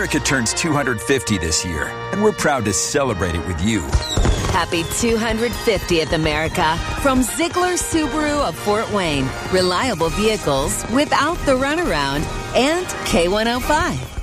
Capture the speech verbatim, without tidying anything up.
America turns two hundred fifty this year, and we're proud to celebrate it with you. Happy two hundred fiftieth, America. From Ziegler Subaru of Fort Wayne. Reliable vehicles without the runaround. And K one oh five.